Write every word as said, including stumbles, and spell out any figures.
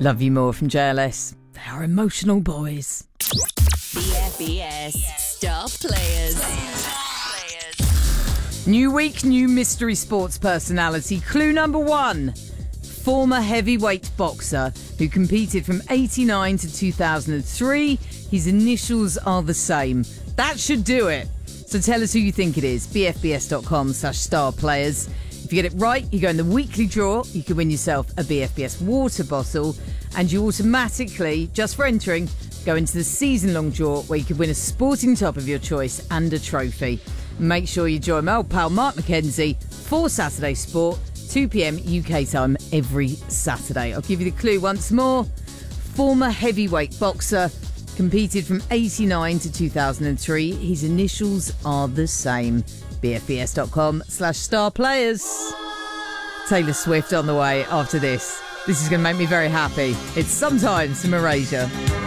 Love You More from J L S. They are emotional boys. B F B S Star Players. New week, new mystery sports personality. Clue number one. Former heavyweight boxer who competed from eighty-nine to two thousand three. His initials are the same. That should do it. So tell us who you think it is. b f b s dot com slash star players. If you get it right, you go in the weekly draw. You can win yourself a B F B S water bottle. And you automatically, just for entering, go into the season-long draw where you can win a sporting top of your choice and a trophy. Make sure you join my old pal Mark McKenzie for Saturday Sport, two p.m. U K time every Saturday. I'll give you the clue once more. Former heavyweight boxer, competed from eighty-nine to two thousand three. His initials are the same. b f b s dot com slash star players. Taylor Swift on the way after this. This is going to make me very happy. It's Sometimes from Erasure.